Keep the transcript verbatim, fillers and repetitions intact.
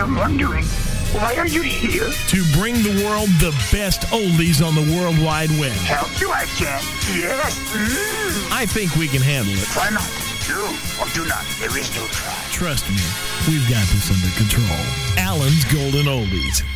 I'm wondering, why are you here? To bring the world the best oldies on the World Wide Web. Help you, I can. Yes. Mm. I think we can handle it. Try not. Do or do not. There is no try. Trust me, we've got this under control. Alan's Golden Oldies.